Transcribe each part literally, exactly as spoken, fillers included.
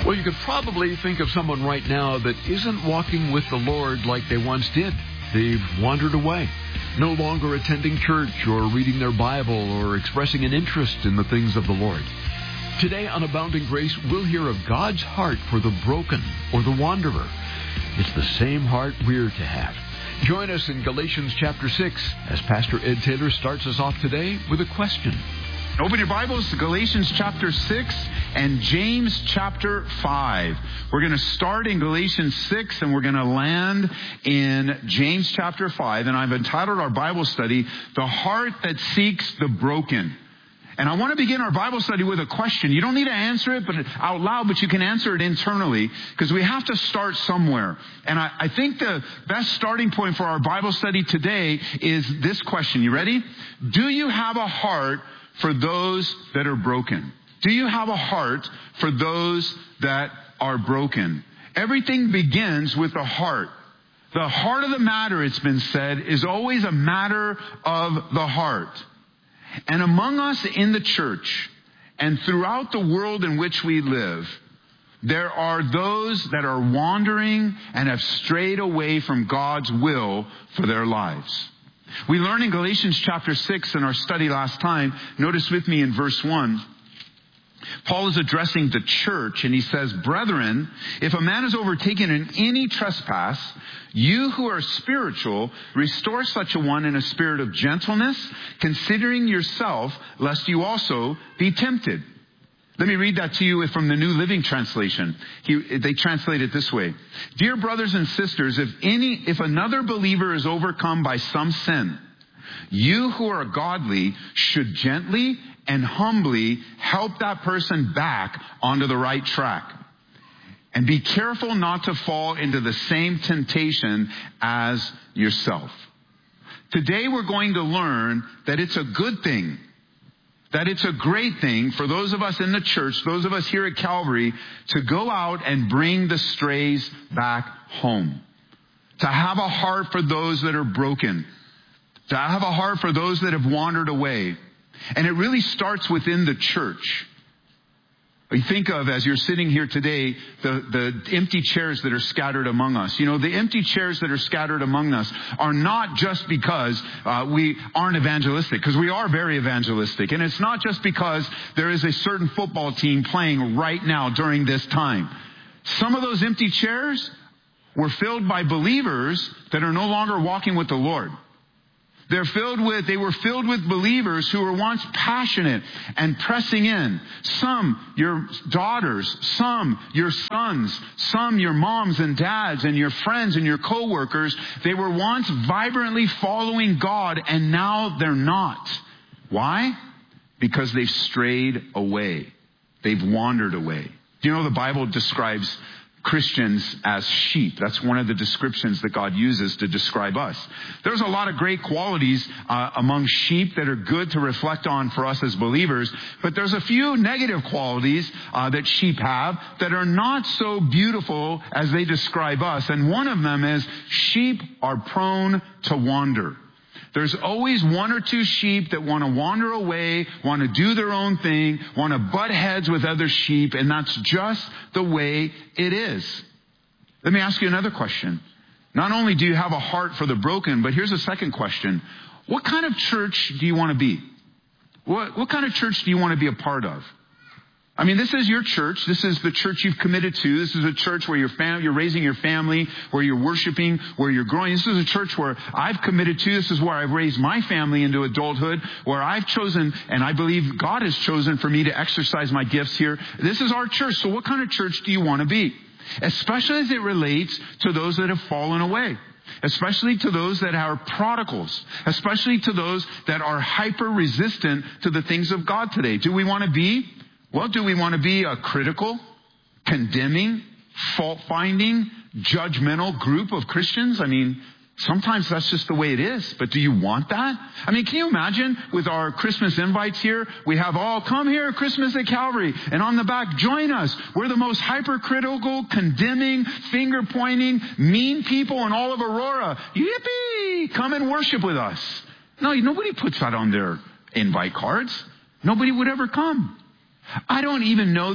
Well, you could probably think of someone right now that isn't walking with the Lord like they once did. They've wandered away, no longer attending church or reading their Bible or expressing an interest in the things of the Lord. Today on Abounding Grace, we'll hear of God's heart for the broken or the wanderer. It's the same heart we're to have. Join us in Galatians chapter six as Pastor Ed Taylor starts us off today with a question. Open your Bibles to Galatians chapter six and James chapter five. We're going to start in Galatians six and we're going to land in James chapter five. And I've entitled our Bible study, The Heart That Seeks the Broken. And I want to begin our Bible study with a question. You don't need to answer it but out loud, but you can answer it internally because we have to start somewhere. And I, I think the best starting point for our Bible study today is this question. You ready? Do you have a heart for those that are broken? Do you have a heart for those that are broken? Everything begins with the heart. The heart of the matter, it's been said, is always a matter of the heart. And among us in the church and throughout the world in which we live, there are those that are wandering and have strayed away from God's will for their lives. We learn in Galatians chapter six in our study last time, notice with me in verse one, Paul is addressing the church and he says, "Brethren, if a man is overtaken in any trespass, you who are spiritual, restore such a one in a spirit of gentleness, considering yourself, lest you also be tempted." Let me read that to you from the New Living Translation. He, they translate it this way. "Dear brothers and sisters, if any, if another believer is overcome by some sin, you who are godly should gently and humbly help that person back onto the right track. And be careful not to fall into the same temptation as yourself." Today we're going to learn that it's a good thing, that it's a great thing for those of us in the church, those of us here at Calvary, to go out and bring the strays back home. To have a heart for those that are broken. To have a heart for those that have wandered away. And it really starts within the church. You think of, as you're sitting here today, the, the empty chairs that are scattered among us. You know, the empty chairs that are scattered among us are not just because uh, we aren't evangelistic, because we are very evangelistic. And it's not just because there is a certain football team playing right now during this time. Some of those empty chairs were filled by believers that are no longer walking with the Lord. They're filled with, they were filled with believers who were once passionate and pressing in. Some, your daughters, some, your sons, some, your moms and dads and your friends and your coworkers. They were once vibrantly following God and now they're not. Why? Because they've strayed away. They've wandered away. Do you know the Bible describes Christians as sheep? That's one of the descriptions that God uses to describe us. There's a lot of great qualities uh, among sheep that are good to reflect on for us as believers, but there's a few negative qualities uh, that sheep have that are not so beautiful as they describe us. And one of them is sheep are prone to wander. There's always one or two sheep that want to wander away, want to do their own thing, want to butt heads with other sheep, and that's just the way it is. Let me ask you another question. Not only do you have a heart for the broken, but here's a second question. What kind of church do you want to be? What, what kind of church do you want to be a part of? I mean, this is your church. This is the church you've committed to. This is a church where you're, fam- you're raising your family, where you're worshiping, where you're growing. This is a church where I've committed to. This is where I've raised my family into adulthood, where I've chosen, and I believe God has chosen for me to exercise my gifts here. This is our church. So what kind of church do you want to be? Especially as it relates to those that have fallen away. Especially to those that are prodigals. Especially to those that are hyper-resistant to the things of God today. Do we want to be? Well, do we want to be a critical, condemning, fault-finding, judgmental group of Christians? I mean, sometimes that's just the way it is. But do you want that? I mean, can you imagine with our Christmas invites here? We have all, come here, Christmas at Calvary. And on the back, join us. We're the most hypercritical, condemning, finger-pointing, mean people in all of Aurora. Yippee! Come and worship with us. No, nobody puts that on their invite cards. Nobody would ever come. I don't even know that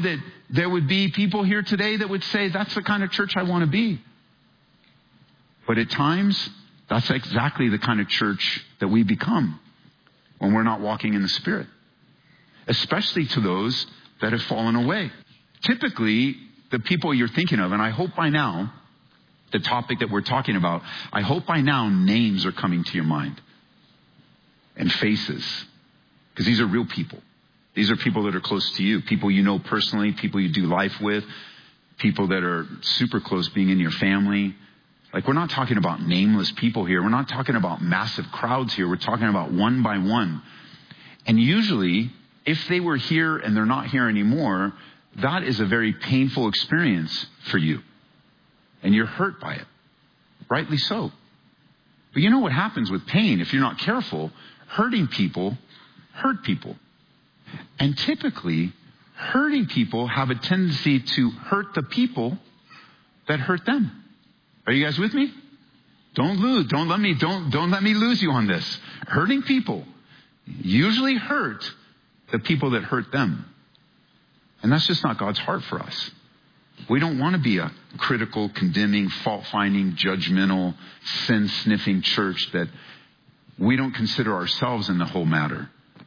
there would be people here today that would say, that's the kind of church I want to be. But at times, that's exactly the kind of church that we become when we're not walking in the Spirit, especially to those that have fallen away. Typically, the people you're thinking of, and I hope by now, the topic that we're talking about, I hope by now names are coming to your mind and faces, because these are real people. These are people that are close to you, people you know personally, people you do life with, people that are super close being in your family. Like, we're not talking about nameless people here. We're not talking about massive crowds here. We're talking about one by one. And usually, if they were here and they're not here anymore, that is a very painful experience for you. And you're hurt by it. Rightly so. But you know what happens with pain? If you're not careful, hurting people hurt people. And typically, hurting people have a tendency to hurt the people that hurt them. Are you guys with me? Don't lose. Don't let me, don't, don't let me lose you on this. Hurting people usually hurt the people that hurt them. And that's just not God's heart for us. We don't want to be a critical, condemning, fault-finding, judgmental, sin-sniffing church that we don't consider ourselves in the whole matter.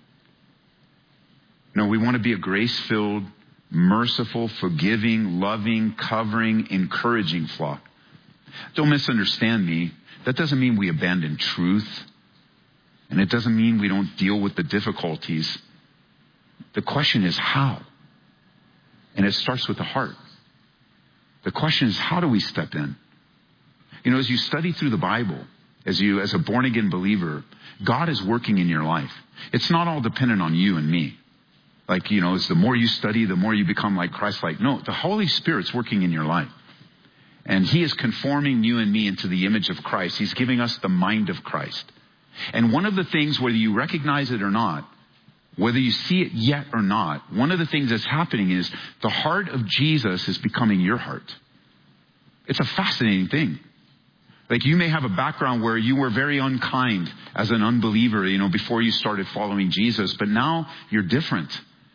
No, we want to be a grace-filled, merciful, forgiving, loving, covering, encouraging flock. Don't misunderstand me. That doesn't mean we abandon truth. And it doesn't mean we don't deal with the difficulties. The question is how? And it starts with the heart. The question is, how do we step in? You know, as you study through the Bible, as you, as a born-again believer, God is working in your life. It's not all dependent on you and me. Like, you know, it's the more you study, the more you become like Christ-like. No, the Holy Spirit's working in your life. And He is conforming you and me into the image of Christ. He's giving us the mind of Christ. And one of the things, whether you recognize it or not, whether you see it yet or not, one of the things that's happening is the heart of Jesus is becoming your heart. It's a fascinating thing. Like, you may have a background where you were very unkind as an unbeliever, you know, before you started following Jesus, but now you're different.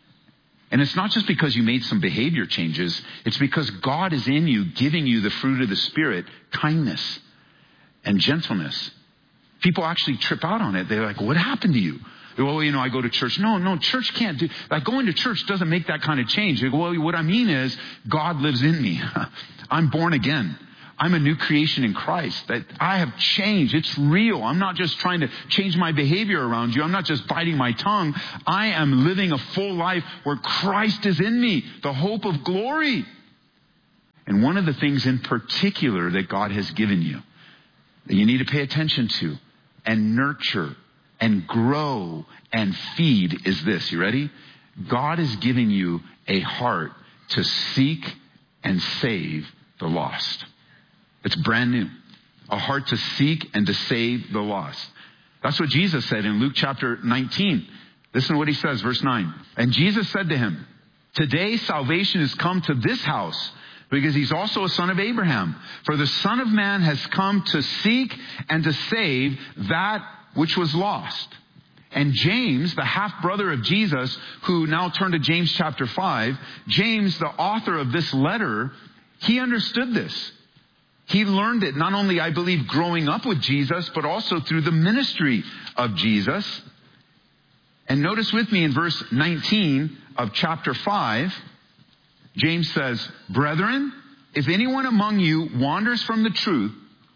And it's not just because you made some behavior changes. It's because God is in you, giving you the fruit of the Spirit, kindness and gentleness. People actually trip out on it. They're like, what happened to you? Well, you know, I go to church. No, no, church can't do, like, going to church doesn't make that kind of change. They go, well, what I mean is God lives in me. I'm born again. I'm a new creation in Christ. That I have changed. It's real. I'm not just trying to change my behavior around you. I'm not just biting my tongue. I am living a full life where Christ is in me, the hope of glory. And one of the things in particular that God has given you that you need to pay attention to and nurture and grow and feed is this. You ready? God is giving you a heart to seek and save the lost. It's brand new. A heart to seek and to save the lost. That's what Jesus said in Luke chapter nineteen. Listen to what He says, verse nine. And Jesus said to him, today salvation has come to this house, because he's also a son of Abraham. For the Son of Man has come to seek and to save that which was lost. And James, the half-brother of Jesus, who now turned to James chapter five, James, the author of this letter, he understood this. He learned it not only, I believe, growing up with Jesus, but also through the ministry of Jesus. And notice with me in verse nineteen of chapter five, James says, brethren, if anyone among you wanders from the truth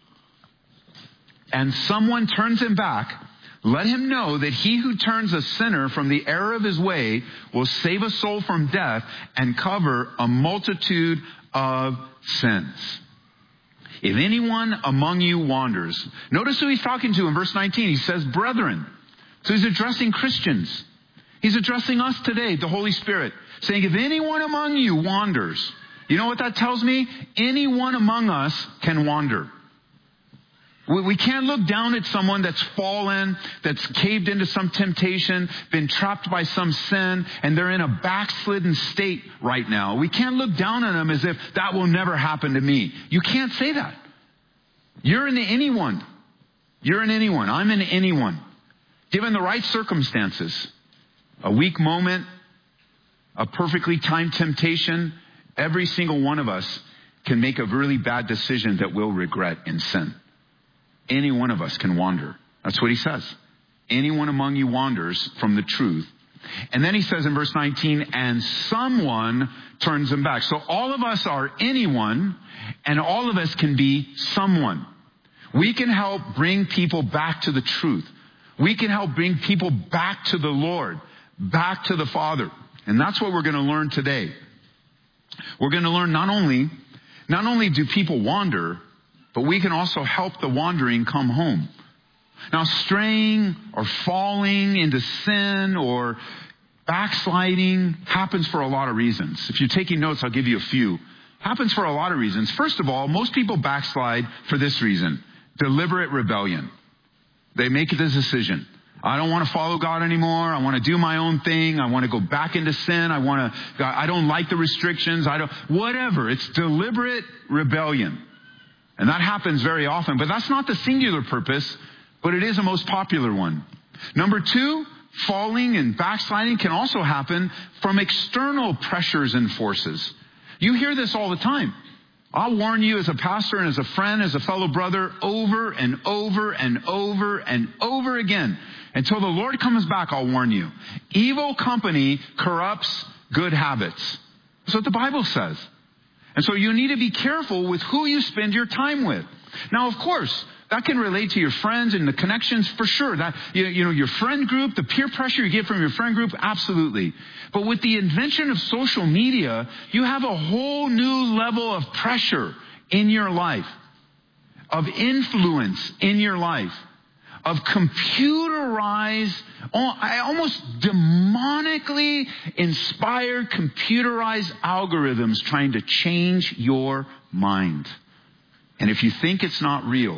and someone turns him back, let him know that he who turns a sinner from the error of his way will save a soul from death and cover a multitude of sins. If anyone among you wanders, notice who he's talking to in verse nineteen. He says, brethren. So he's addressing Christians. He's addressing us today, the Holy Spirit, saying, if anyone among you wanders, you know what that tells me? Anyone among us can wander. We can't look down at someone that's fallen, that's caved into some temptation, been trapped by some sin, and they're in a backslidden state right now. We can't look down on them as if that will never happen to me. You can't say that. You're in anyone. You're in anyone. I'm in anyone. Given the right circumstances, a weak moment, a perfectly timed temptation, Every single one of us can make a really bad decision that we'll regret in sin. Any one of us can wander. That's what he says. Anyone among you wanders from the truth. And then he says in verse nineteen, and someone turns them back. So all of us are anyone, and all of us can be someone. We can help bring people back to the truth. We can help bring people back to the Lord, back to the Father. And that's what we're going to learn today. We're going to learn not only, not only do people wander, but we can also help the wandering come home. Now, straying or falling into sin or backsliding happens for a lot of reasons. If you're taking notes, I'll give you a few. Happens for a lot of reasons. First of all, most people backslide for this reason: deliberate rebellion. They make the decision. I don't want to follow God anymore. I want to do my own thing. I want to go back into sin. I want to, I don't like the restrictions. I don't, whatever. It's deliberate rebellion. And that happens very often, but that's not the singular purpose, but it is a most popular one. Number two, falling and backsliding can also happen from external pressures and forces. You hear this all the time. I'll warn you as a pastor and as a friend, as a fellow brother, over and over and over and over again. Until the Lord comes back, I'll warn you. Evil company corrupts good habits. That's what the Bible says. And so you need to be careful with who you spend your time with. Now, of course, that can relate to your friends and the connections for sure. That, you, you know, your friend group, the peer pressure you get from your friend group, absolutely. But with the invention of social media, you have a whole new level of pressure in your life, of influence in your life, of computerized, almost demonically inspired computerized algorithms trying to change your mind. And if you think it's not real,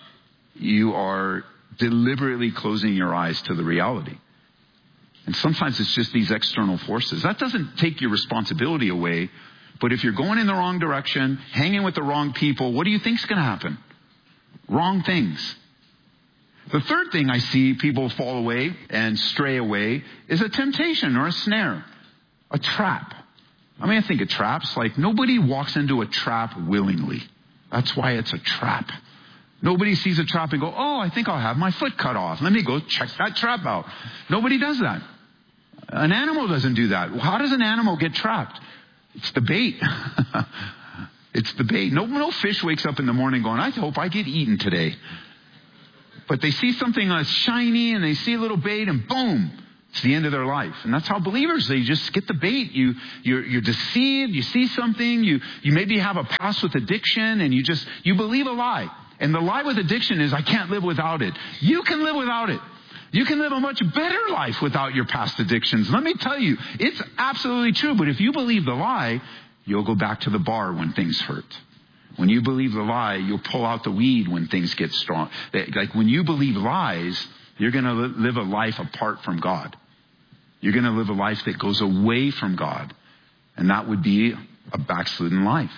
you are deliberately closing your eyes to the reality. And sometimes it's just these external forces. That doesn't take your responsibility away. But if you're going in the wrong direction, hanging with the wrong people, what do you think's going to happen? Wrong things. The third thing I see people fall away and stray away is a temptation or a snare, a trap. I mean, I think of traps. Like, nobody walks into a trap willingly. That's why it's a trap. Nobody sees a trap and go, oh, I think I'll have my foot cut off. Let me go check that trap out. Nobody does that. An animal doesn't do that. How does an animal get trapped? It's the bait. It's the bait. No, no fish wakes up in the morning going, I hope I get eaten today. But they see something that's shiny and they see a little bait and boom, it's the end of their life. And that's how believers, they just get the bait. You, you're, you're deceived. You see something. You, you maybe have a past with addiction and you just, you believe a lie. And the lie with addiction is, I can't live without it. You can live without it. You can live a much better life without your past addictions. Let me tell you, it's absolutely true. But if you believe the lie, you'll go back to the bar when things hurt. When you believe the lie, you'll pull out the weed when things get strong. Like when you believe lies, you're going to live a life apart from God. You're going to live a life that goes away from God. And that would be a backslidden life.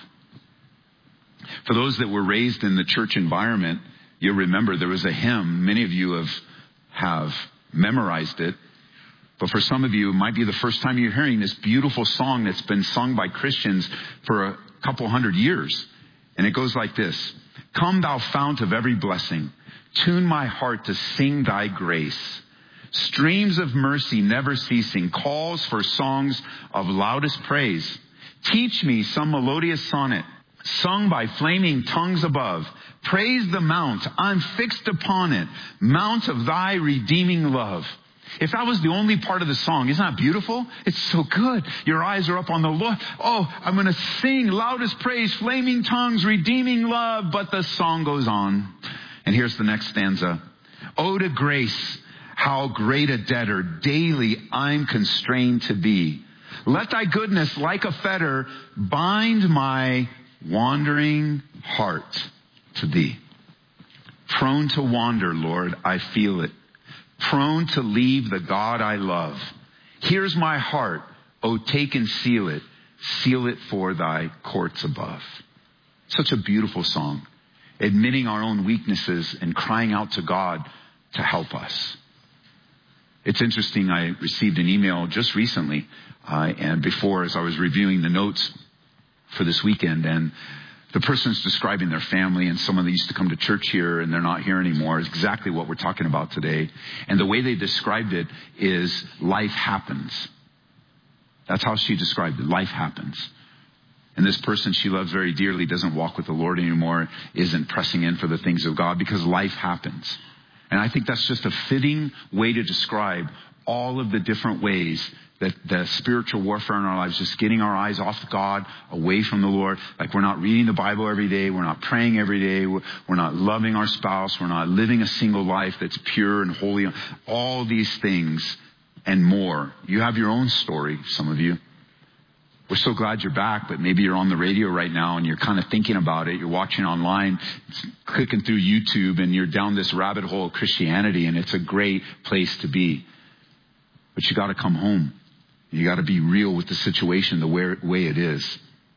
For those that were raised in the church environment, you'll remember there was a hymn. Many of you have, have memorized it. But for some of you, it might be the first time you're hearing this beautiful song that's been sung by Christians for a couple hundred years. And it goes like this. Come, thou fount of every blessing. Tune my heart to sing thy grace. Streams of mercy never ceasing. Calls for songs of loudest praise. Teach me some melodious sonnet, sung by flaming tongues above. Praise the mount, I'm fixed upon it. Mount of thy redeeming love. If that was the only part of the song, isn't that beautiful? It's so good. Your eyes are up on the Lord. Oh, I'm going to sing loudest praise, flaming tongues, redeeming love. But the song goes on. And here's the next stanza. Oh, to grace, how great a debtor daily I'm constrained to be. Let thy goodness like a fetter bind my wandering heart to thee. Prone to wander, Lord, I feel it. Prone to leave the God I love. Here's my heart. Oh, take and seal it. Seal it for thy courts above. Such a beautiful song. Admitting our own weaknesses and crying out to God to help us. It's interesting. I received an email just recently, uh, and before as I was reviewing the notes, for this weekend, and the person's describing their family, and some of them used to come to church here and they're not here anymore. It's exactly what we're talking about today. And the way they described it is life happens. That's how she described it. Life happens. And this person she loves very dearly doesn't walk with the Lord anymore, isn't pressing in for the things of God because life happens. And I think that's just a fitting way to describe all of the different ways that the spiritual warfare in our lives, just getting our eyes off God, away from the Lord. Like we're not reading the Bible every day. We're not praying every day. We're not loving our spouse. We're not living a single life that's pure and holy. All these things and more. You have your own story, some of you. We're so glad you're back, but maybe you're on the radio right now and you're kind of thinking about it. You're watching online, clicking through YouTube, and you're down this rabbit hole of Christianity, and it's a great place to be. But you got to come home. You got to be real with the situation the way, way it is.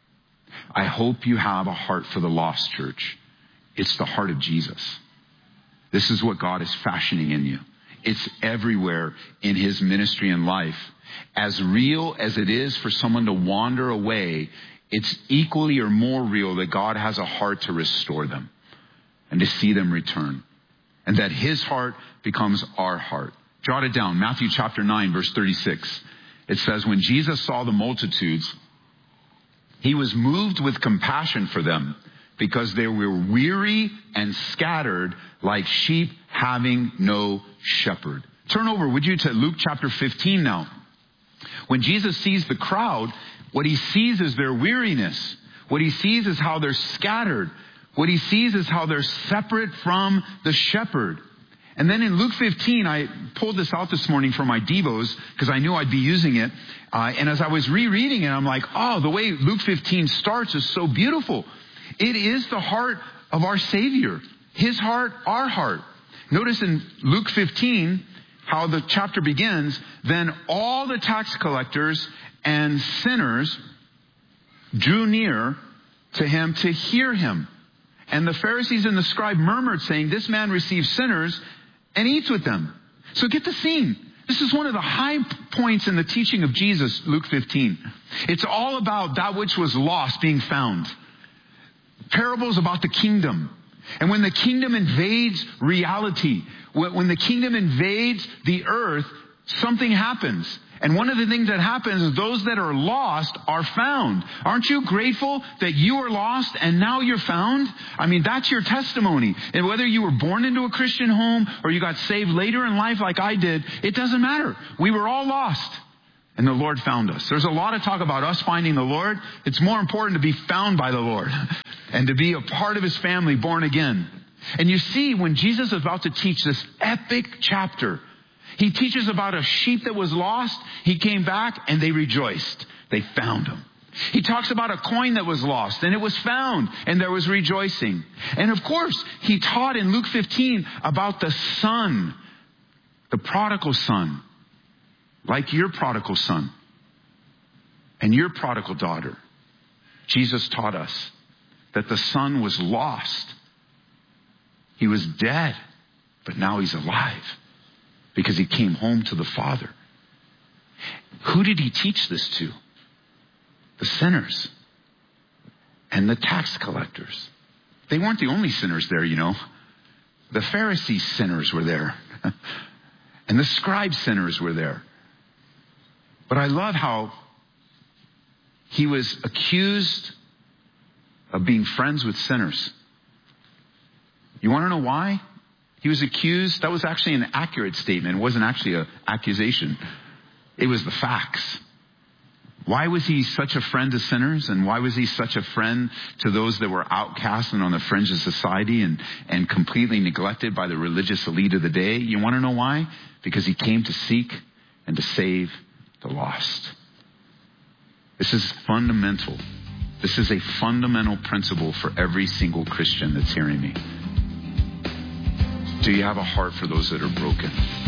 I hope you have a heart for the lost, church. It's the heart of Jesus. This is what God is fashioning in you. It's everywhere in his ministry and life. As real as it is for someone to wander away, it's equally or more real that God has a heart to restore them and to see them return. And that his heart becomes our heart. Jot it down. Matthew chapter nine, verse thirty-six. It says, when Jesus saw the multitudes, he was moved with compassion for them because they were weary and scattered like sheep having no shepherd. Turn over, would you, to Luke chapter fifteen now. When Jesus sees the crowd, what he sees is their weariness. What he sees is how they're scattered. What he sees is how they're separate from the shepherd. And then in Luke fifteen, I pulled this out this morning for my Devos because I knew I'd be using it. Uh, and as I was rereading it, I'm like, oh, the way Luke fifteen starts is so beautiful. It is the heart of our Savior. His heart, our heart. Notice in Luke fifteen how the chapter begins. Then all the tax collectors and sinners drew near to him to hear him. And the Pharisees and the scribe murmured, saying, this man receives sinners and eats with them. So get the scene. This is one of the high points in the teaching of Jesus, Luke fifteen. It's all about that which was lost being found. Parables about the kingdom. And when the kingdom invades reality, when the kingdom invades the earth, something happens. And one of the things that happens is those that are lost are found. Aren't you grateful that you were lost and now you're found? I mean, that's your testimony. And whether you were born into a Christian home or you got saved later in life like I did, it doesn't matter. We were all lost. And the Lord found us. There's a lot of talk about us finding the Lord. It's more important to be found by the Lord and to be a part of his family, born again. And you see, when Jesus is about to teach this epic chapter, he teaches about a sheep that was lost. He came back and they rejoiced. They found him. He talks about a coin that was lost and it was found and there was rejoicing. And of course, he taught in Luke fifteen about the son, the prodigal son, like your prodigal son and your prodigal daughter. Jesus taught us that the son was lost. He was dead, but now he's alive. Because he came home to the Father. Who did he teach this to? The sinners and the tax collectors. They weren't the only sinners there, you know. The Pharisee sinners were there. And the scribe sinners were there. But I love how he was accused of being friends with sinners. You want to know why? He was accused. That was actually an accurate statement. It wasn't actually an accusation. It was the facts. Why was he such a friend to sinners? And why was he such a friend to those that were outcast and on the fringe of society and, and completely neglected by the religious elite of the day? You want to know why? Because he came to seek and to save the lost. This is fundamental. This is a fundamental principle for every single Christian that's hearing me. Do you have a heart for those that are broken?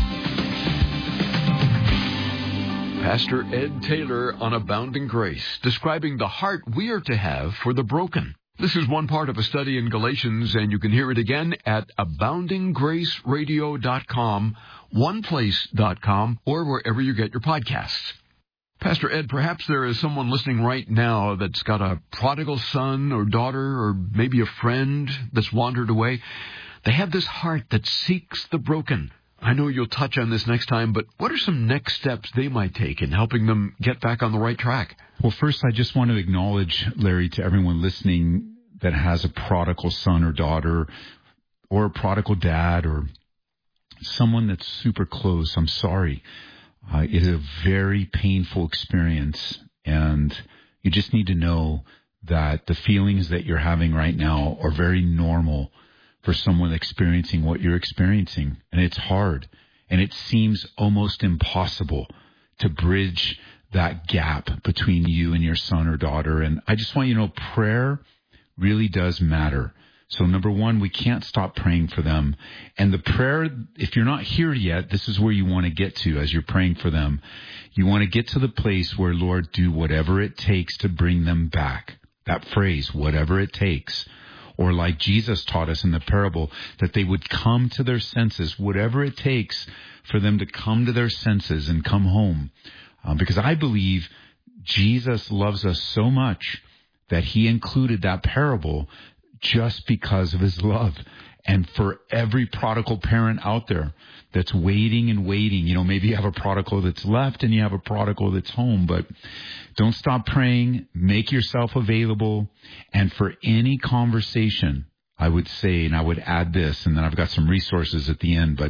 Pastor Ed Taylor on Abounding Grace, describing the heart we are to have for the broken. This is one part of a study in Galatians, and you can hear it again at abounding grace radio dot com, oneplace dot com, or wherever you get your podcasts. Pastor Ed, perhaps there is someone listening right now that's got a prodigal son or daughter or maybe a friend that's wandered away. They have this heart that seeks the broken. I know you'll touch on this next time, but what are some next steps they might take in helping them get back on the right track? Well, first, I just want to acknowledge, Larry, to everyone listening that has a prodigal son or daughter or a prodigal dad or someone that's super close. I'm sorry. Uh, it is a very painful experience, and you just need to know that the feelings that you're having right now are very normal for someone experiencing what you're experiencing. And it's hard, and it seems almost impossible to bridge that gap between you and your son or daughter. And I just want you to know prayer really does matter. So number one, we can't stop praying for them. And the prayer, if you're not here yet, this is where you want to get to as you're praying for them. You want to get to the place where, Lord, do whatever it takes to bring them back. That phrase, whatever it takes. Or like Jesus taught us in the parable, that they would come to their senses, whatever it takes for them to come to their senses and come home. Uh, because I believe Jesus loves us so much that he included that parable just because of his love. And for every prodigal parent out there that's waiting and waiting, you know, maybe you have a prodigal that's left and you have a prodigal that's home, but don't stop praying. Make yourself available. And for any conversation, I would say, and I would add this, and then I've got some resources at the end, but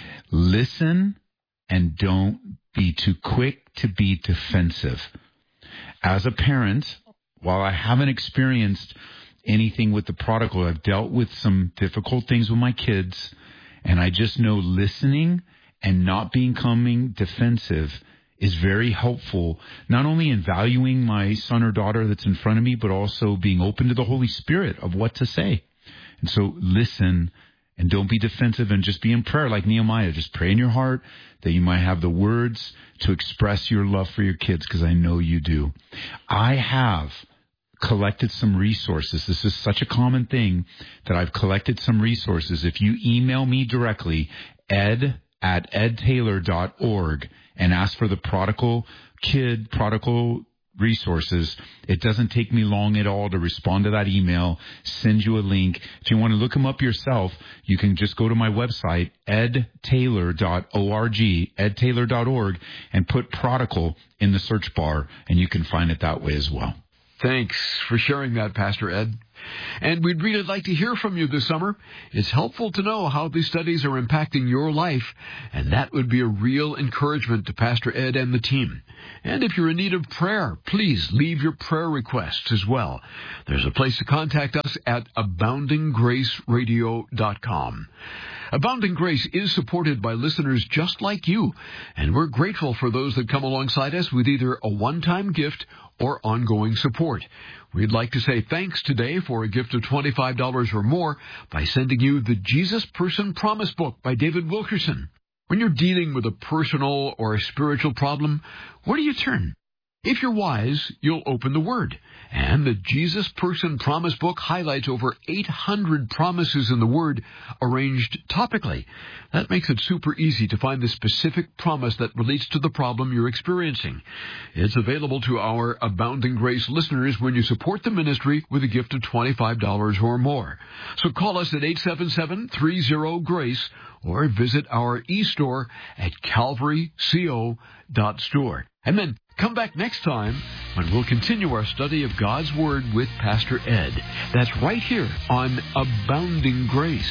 listen and don't be too quick to be defensive. As a parent, while I haven't experienced anything with the prodigal, I've dealt with some difficult things with my kids, and I just know listening and not becoming defensive is very helpful, not only in valuing my son or daughter that's in front of me, but also being open to the Holy Spirit of what to say. And so listen and don't be defensive, and just be in prayer like Nehemiah. Just pray in your heart that you might have the words to express your love for your kids, because I know you do. I have collected some resources. This is such a common thing that I've collected some resources. If you email me directly, ed at ed taylor dot org, and ask for the prodigal kid, prodigal resources, it doesn't take me long at all to respond to that email, send you a link. If you want to look them up yourself, you can just go to my website, ed taylor dot org, ed taylor dot org, and put prodigal in the search bar, and you can find it that way as well. Thanks for sharing that, Pastor Ed. And we'd really like to hear from you this summer. It's helpful to know how these studies are impacting your life, and that would be a real encouragement to Pastor Ed and the team. And if you're in need of prayer, please leave your prayer requests as well. There's a place to contact us at abounding grace radio dot com. Abounding Grace is supported by listeners just like you, and we're grateful for those that come alongside us with either a one-time gift or ongoing support. We'd like to say thanks today for a gift of twenty-five dollars or more by sending you the Jesus Person Promise Book by David Wilkerson. When you're dealing with a personal or a spiritual problem, where do you turn? If you're wise, you'll open the Word. And the Jesus Person Promise Book highlights over eight hundred promises in the Word arranged topically. That makes it super easy to find the specific promise that relates to the problem you're experiencing. It's available to our Abounding Grace listeners when you support the ministry with a gift of twenty-five dollars or more. So call us at eight seven seven, three zero, GRACE or visit our e-store at calvary co dot store. And then come back next time when we'll continue our study of God's Word with Pastor Ed. That's right here on Abounding Grace.